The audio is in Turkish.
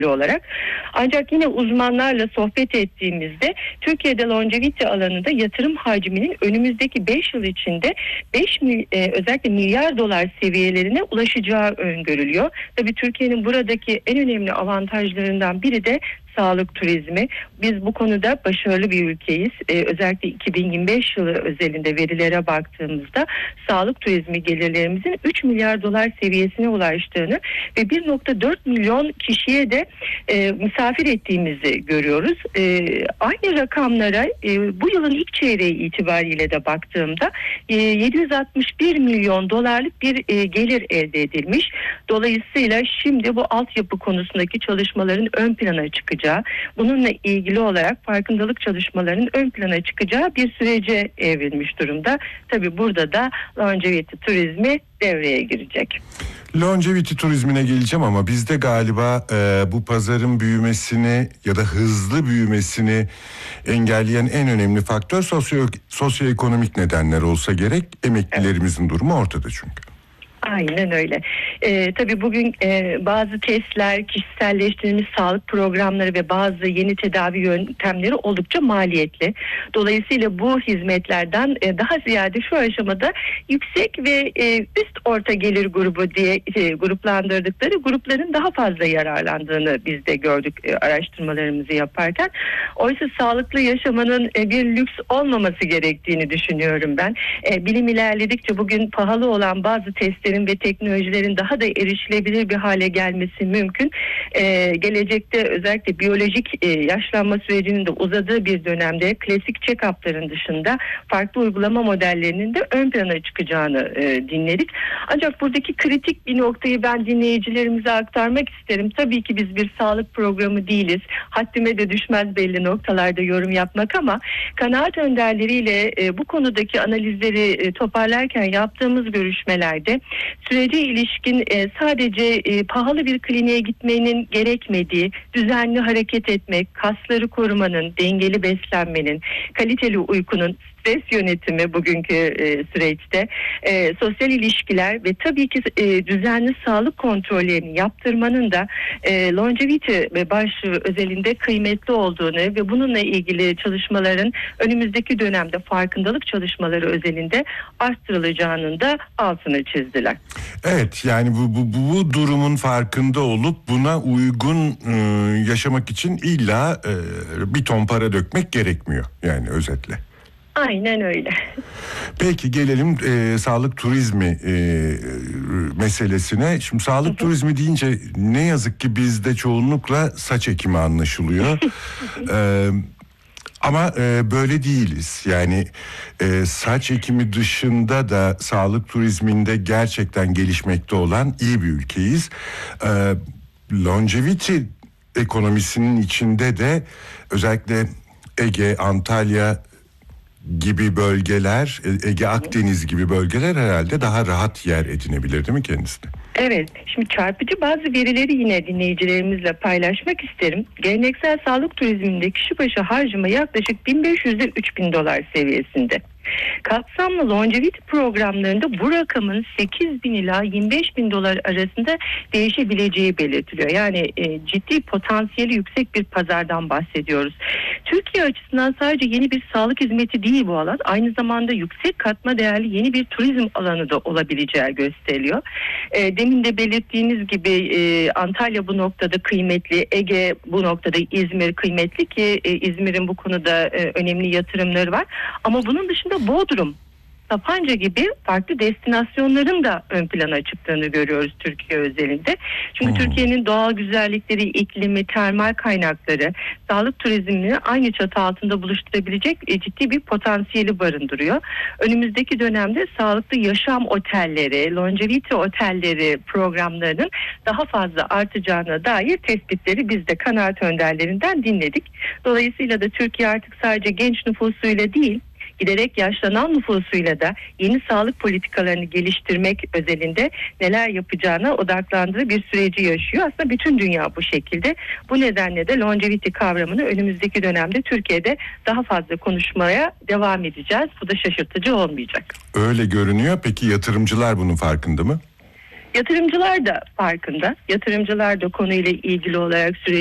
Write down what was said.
olarak. Ancak yine uzmanlarla sohbet ettiğimizde Türkiye'de longevity alanında yatırım hacminin önümüzdeki 5 yıl içinde özellikle milyar dolar seviyelerine ulaşacağı öngörülüyor. Tabii Türkiye'nin buradaki en önemli avantajlarından biri de sağlık turizmi. Biz bu konuda başarılı bir ülkeyiz. Özellikle 2025 yılı özelinde verilere baktığımızda sağlık turizmi gelirlerimizin 3 milyar dolar seviyesine ulaştığını ve 1,4 milyon kişiye de misafir ettiğimizi görüyoruz. Aynı rakamlara bu yılın ilk çeyreği itibariyle de baktığımda 761 milyon dolarlık bir gelir elde edilmiş. Dolayısıyla şimdi bu altyapı konusundaki çalışmaların ön plana çıkacağı, bununla ilgili olarak farkındalık çalışmalarının ön plana çıkacağı bir sürece evrilmiş durumda. Tabii burada da longevity turizmi devreye girecek. Longevity turizmine geleceğim ama bizde galiba bu pazarın büyümesini ya da hızlı büyümesini engelleyen en önemli faktör sosyoekonomik nedenler olsa gerek. Emeklilerimizin durumu ortada çünkü. Aynen öyle. Tabii bugün bazı testler, kişiselleştirilmiş sağlık programları ve bazı yeni tedavi yöntemleri oldukça maliyetli. Dolayısıyla bu hizmetlerden daha ziyade şu aşamada yüksek ve üst orta gelir grubu diye gruplandırdıkları grupların daha fazla yararlandığını biz de gördük araştırmalarımızı yaparken. Oysa sağlıklı yaşamanın bir lüks olmaması gerektiğini düşünüyorum ben. Bilim ilerledikçe bugün pahalı olan bazı testlerin ve teknolojilerin daha da erişilebilir bir hale gelmesi mümkün. Gelecekte özellikle biyolojik yaşlanma sürecinin de uzadığı bir dönemde klasik check-up'ların dışında farklı uygulama modellerinin de ön plana çıkacağını dinledik. Ancak buradaki kritik bir noktayı ben dinleyicilerimize aktarmak isterim. Tabii ki biz bir sağlık programı değiliz. Haddime de düşmez belli noktalarda yorum yapmak ama kanaat önderleriyle bu konudaki analizleri toparlarken yaptığımız görüşmelerde sürece ilişkin sadece pahalı bir kliniğe gitmenin gerekmediği, düzenli hareket etmek, kasları korumanın, dengeli beslenmenin, kaliteli uykunun, stres yönetimi bugünkü süreçte, sosyal ilişkiler ve tabii ki düzenli sağlık kontrollerini yaptırmanın da longevity ve başlığı özelinde kıymetli olduğunu ve bununla ilgili çalışmaların önümüzdeki dönemde farkındalık çalışmaları özelinde arttırılacağının da altını çizdiler. Evet, yani bu durumun farkında olup buna uygun yaşamak için illa bir ton para dökmek gerekmiyor yani özetle. Aynen öyle. Peki gelelim sağlık turizmi meselesine. Şimdi sağlık turizmi deyince ne yazık ki bizde çoğunlukla saç ekimi anlaşılıyor. Ama böyle değiliz. Yani saç ekimi dışında da sağlık turizminde gerçekten gelişmekte olan iyi bir ülkeyiz. Longevity ekonomisinin içinde de özellikle Ege, Antalya gibi bölgeler, Ege Akdeniz gibi bölgeler herhalde daha rahat yer edinebilir değil mi kendisi de? Evet, şimdi çarpıcı bazı verileri yine dinleyicilerimizle paylaşmak isterim. Geleneksel sağlık turizminde kişi başı harcama yaklaşık 1500 ile 3000 dolar seviyesinde. Kapsamlı longevity programlarında bu rakamın 8.000 ila 25.000 dolar arasında değişebileceği belirtiliyor. Yani ciddi potansiyeli yüksek bir pazardan bahsediyoruz. Türkiye açısından sadece yeni bir sağlık hizmeti değil bu alan, aynı zamanda yüksek katma değerli yeni bir turizm alanı da olabileceği gösteriliyor. Demin de belirttiğiniz gibi Antalya bu noktada kıymetli, Ege bu noktada, İzmir kıymetli ki İzmir'in bu konuda önemli yatırımları var. Ama bunun dışında Bodrum, Sapanca gibi farklı destinasyonların da ön plana çıktığını görüyoruz Türkiye özelinde. Çünkü Türkiye'nin doğal güzellikleri, iklimi, termal kaynakları, sağlık turizmini aynı çatı altında buluşturabilecek ciddi bir potansiyeli barındırıyor. Önümüzdeki dönemde sağlıklı yaşam otelleri, longevity otelleri programlarının daha fazla artacağına dair tespitleri biz de kanaat önderlerinden dinledik. Dolayısıyla da Türkiye artık sadece genç nüfusuyla değil, giderek yaşlanan nüfusuyla da yeni sağlık politikalarını geliştirmek özelinde neler yapacağına odaklandığı bir süreci yaşıyor. Aslında bütün dünya bu şekilde. Bu nedenle de longevity kavramını önümüzdeki dönemde Türkiye'de daha fazla konuşmaya devam edeceğiz. Bu da şaşırtıcı olmayacak. Öyle görünüyor. Peki yatırımcılar bunun farkında mı? Yatırımcılar da farkında. Yatırımcılar da konuyla ilgili olarak